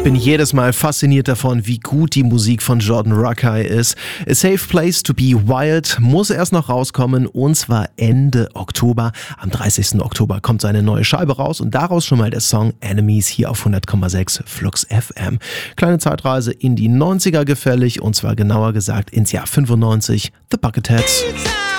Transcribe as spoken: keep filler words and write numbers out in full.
Ich bin jedes Mal fasziniert davon, wie gut die Musik von Jordan Rakei ist. A Safe Place to Be Wild muss erst noch rauskommen, und zwar Ende Oktober. Am dreißigsten Oktober kommt seine neue Scheibe raus und daraus schon mal der Song Enemies hier auf hundert Komma sechs Flux F M. Kleine Zeitreise in die neunziger gefällig, und zwar genauer gesagt ins Jahr fünfundneunzig, The Bucketheads.